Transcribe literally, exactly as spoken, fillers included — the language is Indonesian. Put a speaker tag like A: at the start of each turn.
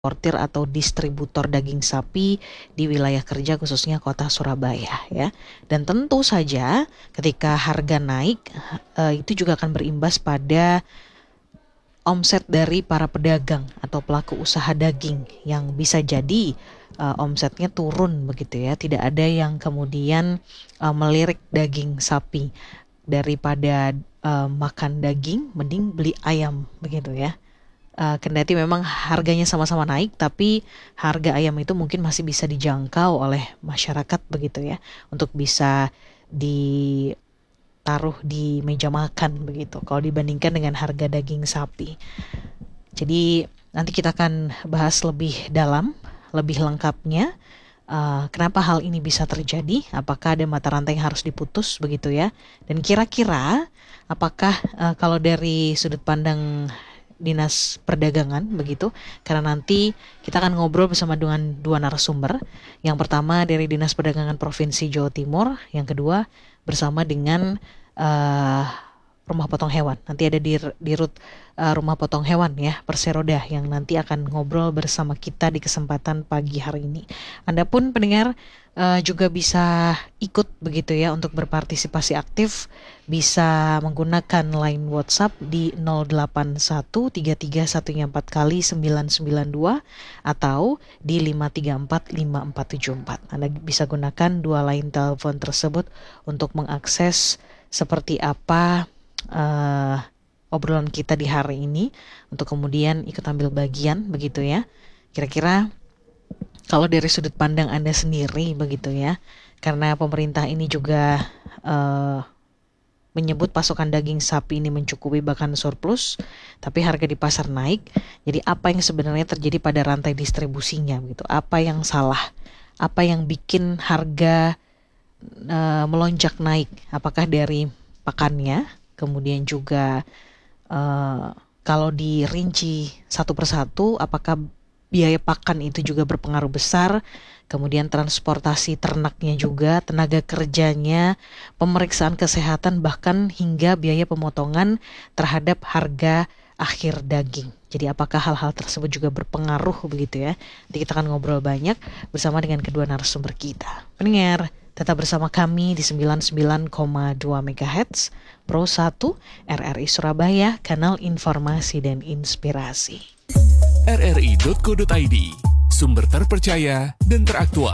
A: importir atau distributor daging sapi di wilayah kerja khususnya kota Surabaya ya. Dan tentu saja ketika harga naik eh, itu juga akan berimbas pada omset dari para pedagang atau pelaku usaha daging yang bisa jadi uh, omsetnya turun begitu ya. Tidak ada yang kemudian uh, melirik daging sapi, daripada uh, makan daging mending beli ayam begitu ya. Uh, kendati memang harganya sama-sama naik, tapi harga ayam itu mungkin masih bisa dijangkau oleh masyarakat begitu ya, untuk bisa ditaruh di meja makan begitu, kalau dibandingkan dengan harga daging sapi. Jadi nanti kita akan bahas lebih dalam, lebih lengkapnya, uh, kenapa hal ini bisa terjadi, apakah ada mata rantai yang harus diputus begitu ya, dan kira-kira apakah uh, kalau dari sudut pandang Dinas Perdagangan begitu, karena nanti kita akan ngobrol bersama dengan dua narasumber. Yang pertama dari Dinas Perdagangan Provinsi Jawa Timur, yang kedua bersama dengan uh, rumah potong hewan. Nanti ada di di rut uh, rumah potong hewan ya, Perseroda, yang nanti akan ngobrol bersama kita di kesempatan pagi hari ini. Anda pun pendengar uh, juga bisa ikut begitu ya untuk berpartisipasi aktif, bisa menggunakan line WhatsApp di nol delapan satu tiga tiga satu empat kali sembilan sembilan dua atau di lima tiga empat lima empat tujuh empat. Anda bisa gunakan dua line telepon tersebut untuk mengakses seperti apa uh, obrolan kita di hari ini, untuk kemudian ikut ambil bagian begitu ya. Kira-kira kalau dari sudut pandang Anda sendiri begitu ya, karena pemerintah ini juga uh, menyebut pasokan daging sapi ini mencukupi bahkan surplus, tapi harga di pasar naik. Jadi apa yang sebenarnya terjadi pada rantai distribusinya begitu? Apa yang salah? Apa yang bikin harga uh, melonjak naik? Apakah dari pakannya? Kemudian juga uh, kalau dirinci satu persatu, apakah biaya pakan itu juga berpengaruh besar? Kemudian transportasi ternaknya juga, tenaga kerjanya, pemeriksaan kesehatan, bahkan hingga biaya pemotongan terhadap harga akhir daging. Jadi apakah hal-hal tersebut juga berpengaruh begitu ya? Nanti kita akan ngobrol banyak bersama dengan kedua narasumber kita. Pendengar, tetap bersama kami di sembilan puluh sembilan koma dua megahertz Pro satu R R I Surabaya, kanal informasi dan inspirasi.
B: r r i dot co dot i d, sumber terpercaya dan teraktual.